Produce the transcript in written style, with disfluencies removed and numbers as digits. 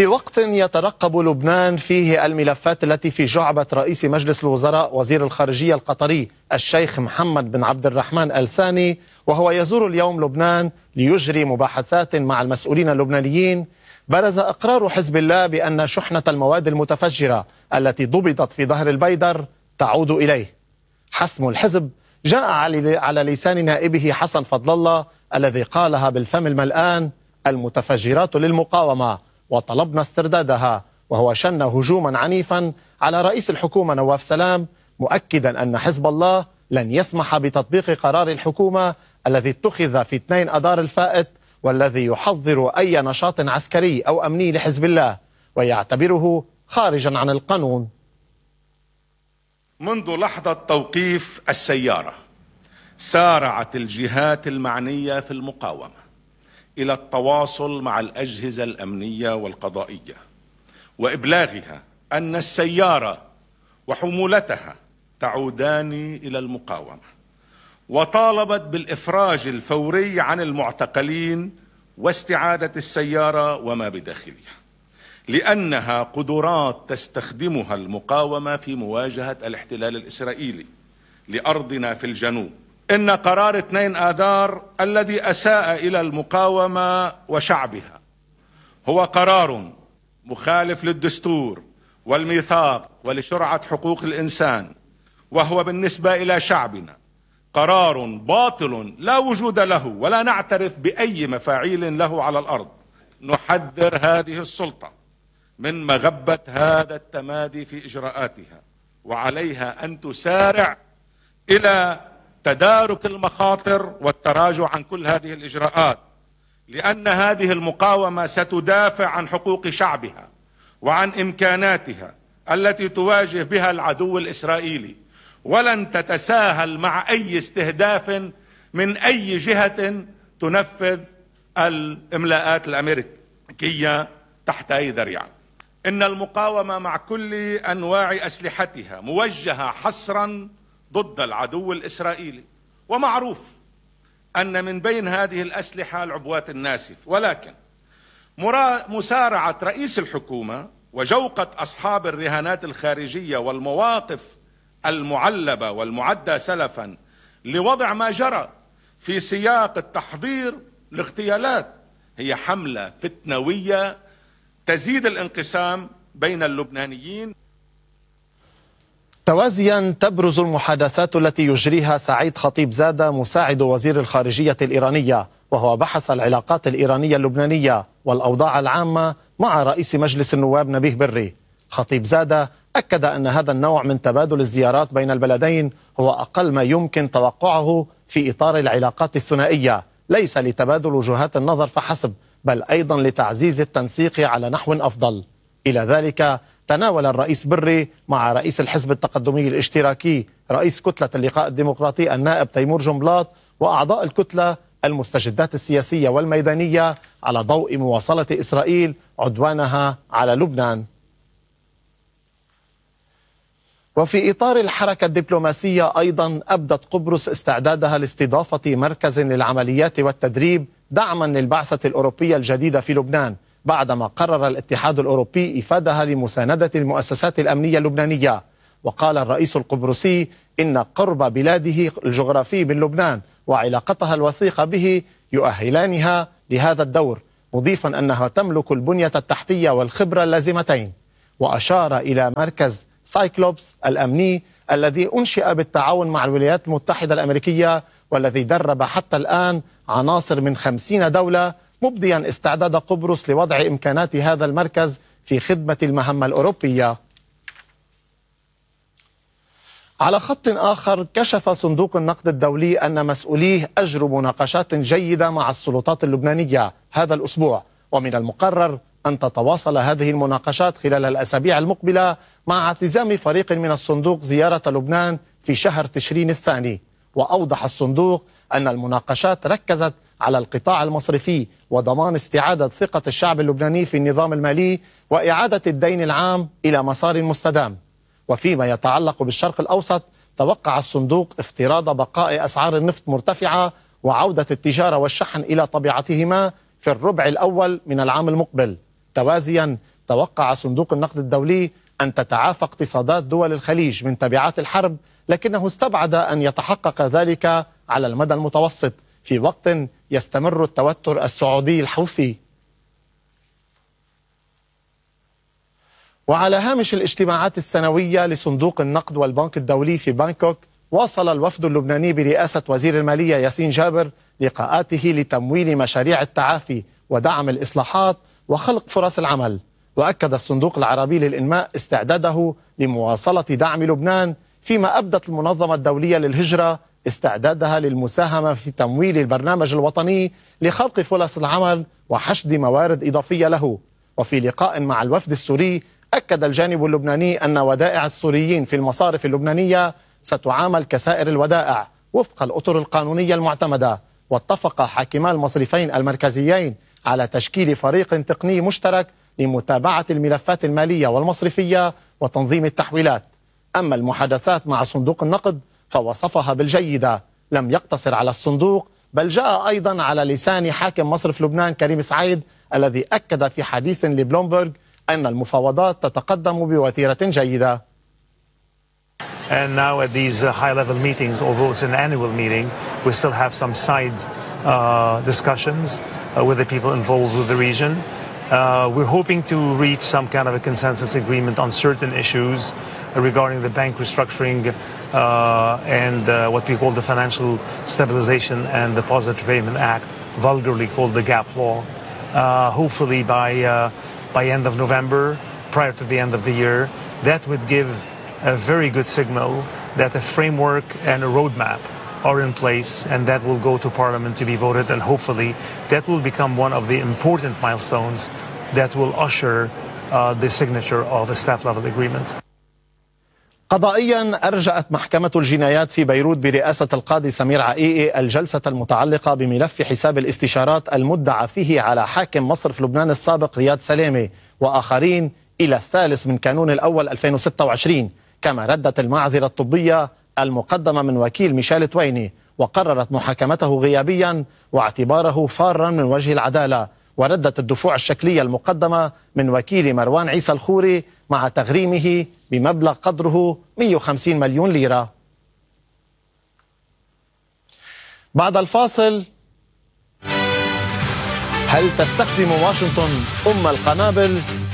في وقت يترقب لبنان فيه الملفات التي في جعبة رئيس مجلس الوزراء وزير الخارجية القطري الشيخ محمد بن عبد الرحمن آل ثاني، وهو يزور اليوم لبنان ليجري مباحثات مع المسؤولين اللبنانيين، برز إقرار حزب الله بأن شحنة المواد المتفجرة التي ضبطت في ظهر البيدر تعود إليه. حسم الحزب جاء على لسان نائبه حسن فضل الله الذي قالها بالفم الملآن: المتفجرات للمقاومة وطلبنا استردادها، وهو شن هجوما عنيفا على رئيس الحكومة نواف سلام، مؤكدا أن حزب الله لن يسمح بتطبيق قرار الحكومة الذي اتخذ في 2 أذار الفائت، والذي يحظر أي نشاط عسكري أو أمني لحزب الله ويعتبره خارجا عن القانون. منذ لحظة توقيف السيارة سارعت الجهات المعنية في المقاومة إلى التواصل مع الأجهزة الأمنية والقضائية وإبلاغها أن السيارة وحمولتها تعودان إلى المقاومة، وطالبت بالإفراج الفوري عن المعتقلين واستعادة السيارة وما بداخلها، لأنها قدرات تستخدمها المقاومة في مواجهة الاحتلال الإسرائيلي لأرضنا في الجنوب. إن قرار 2 آذار الذي أساء إلى المقاومة وشعبها هو قرار مخالف للدستور والميثاق ولشرعة حقوق الإنسان، وهو بالنسبة إلى شعبنا قرار باطل لا وجود له ولا نعترف بأي مفاعيل له على الأرض. نحذر هذه السلطة من مغبة هذا التمادي في إجراءاتها، وعليها أن تسارع إلى تدارك المخاطر والتراجع عن كل هذه الإجراءات، لأن هذه المقاومة ستدافع عن حقوق شعبها وعن إمكاناتها التي تواجه بها العدو الإسرائيلي، ولن تتساهل مع أي استهداف من أي جهة تنفذ الإملاءات الأمريكية تحت أي ذريعة. إن المقاومة مع كل أنواع أسلحتها موجهة حصرا ضد العدو الإسرائيلي، ومعروف أن من بين هذه الأسلحة العبوات الناسف، ولكن مسارعة رئيس الحكومة وجوقة أصحاب الرهانات الخارجية والمواقف المعلبة والمعدة سلفا لوضع ما جرى في سياق التحضير لاغتيالات هي حملة فتنوية تزيد الانقسام بين اللبنانيين. توازيا تبرز المحادثات التي يجريها سعيد خطيب زادة مساعد وزير الخارجية الإيرانية، وهو بحث العلاقات الإيرانية اللبنانية والأوضاع العامة مع رئيس مجلس النواب نبيه بري. خطيب زادة أكد أن هذا النوع من تبادل الزيارات بين البلدين هو أقل ما يمكن توقعه في إطار العلاقات الثنائية، ليس لتبادل وجهات النظر فحسب، بل أيضا لتعزيز التنسيق على نحو أفضل. إلى ذلك تناول الرئيس بري مع رئيس الحزب التقدمي الاشتراكي رئيس كتلة اللقاء الديمقراطي النائب تيمور جنبلاط وأعضاء الكتلة المستجدات السياسية والميدانية على ضوء مواصلة إسرائيل عدوانها على لبنان. وفي إطار الحركة الدبلوماسية أيضا أبدت قبرص استعدادها لاستضافة مركز للعمليات والتدريب دعما للبعثة الأوروبية الجديدة في لبنان، بعدما قرر الاتحاد الأوروبي إفادها لمساندة المؤسسات الأمنية اللبنانية. وقال الرئيس القبرصي إن قرب بلاده الجغرافي من لبنان وعلاقتها الوثيقة به يؤهلانها لهذا الدور، مضيفا أنها تملك البنية التحتية والخبرة اللازمتين. وأشار إلى مركز سايكلوبس الأمني الذي أنشئ بالتعاون مع الولايات المتحدة الأمريكية، والذي درب حتى الآن عناصر من 50 دولة، مبديا استعداد قبرص لوضع إمكانات هذا المركز في خدمة المهمة الأوروبية. على خط آخر، كشف صندوق النقد الدولي أن مسؤوليه أجروا مناقشات جيدة مع السلطات اللبنانية هذا الأسبوع، ومن المقرر أن تتواصل هذه المناقشات خلال الأسابيع المقبلة مع التزام فريق من الصندوق زيارة لبنان في شهر تشرين الثاني. وأوضح الصندوق أن المناقشات ركزت على القطاع المصرفي وضمان استعادة ثقة الشعب اللبناني في النظام المالي وإعادة الدين العام إلى مسار مستدام. وفيما يتعلق بالشرق الأوسط، توقع الصندوق افتراض بقاء أسعار النفط مرتفعة وعودة التجارة والشحن إلى طبيعتهما في الربع الأول من العام المقبل، توازيا توقع صندوق النقد الدولي أن تتعافى اقتصادات دول الخليج من تبعات الحرب، لكنه استبعد أن يتحقق ذلك على المدى المتوسط في وقت يستمر التوتر السعودي الحوثي. وعلى هامش الاجتماعات السنوية لصندوق النقد والبنك الدولي في بانكوك، واصل الوفد اللبناني برئاسة وزير المالية ياسين جابر لقاءاته لتمويل مشاريع التعافي ودعم الإصلاحات وخلق فرص العمل. وأكد الصندوق العربي للإنماء استعداده لمواصلة دعم لبنان، فيما أبدت المنظمة الدولية للهجرة استعدادها للمساهمة في تمويل البرنامج الوطني لخلق فرص العمل وحشد موارد إضافية له. وفي لقاء مع الوفد السوري، أكد الجانب اللبناني أن ودائع السوريين في المصارف اللبنانية ستعامل كسائر الودائع وفق الأطر القانونية المعتمدة. واتفق حاكما المصرفين المركزيين على تشكيل فريق تقني مشترك لمتابعة الملفات المالية والمصرفية وتنظيم التحويلات. أما المحادثات مع صندوق النقد فوصفها بالجيدة، لم يقتصر على الصندوق بل جاء أيضا على لسان حاكم مصرف لبنان كريم سعيد، الذي أكد في حديث لبلومبرغ أن المفاوضات تتقدم بوتيرة جيدة. And now at these high-level meetings, although it's an annual meeting, we still have some side discussions with the people involved with the region. We're hoping to reach some kind of a consensus agreement on certain issues regarding the bank restructuring and what we call the Financial Stabilization and Deposit Repayment Act, vulgarly called the GAP law. Hopefully by end of November, prior to the end of the year, that would give a very good signal that a framework and a roadmap are in place, and that will go to Parliament to be voted, and hopefully that will become one of the important milestones that will usher the signature of a staff-level agreement. قضائيا أرجأت محكمة الجنايات في بيروت برئاسة القاضي سمير عقيقي الجلسة المتعلقة بملف حساب الاستشارات المدعى فيه على حاكم مصرف لبنان السابق رياض سلامة وآخرين إلى الثالث من كانون الأول 2026. كما ردت المعذرة الطبية المقدمة من وكيل ميشيل تويني وقررت محاكمته غيابيا واعتباره فارا من وجه العدالة، وردت الدفوع الشكلية المقدمة من وكيل مروان عيسى الخوري مع تغريمه بمبلغ قدره 150 مليون ليرة. بعد الفاصل، هل تستخدم واشنطن أم القنابل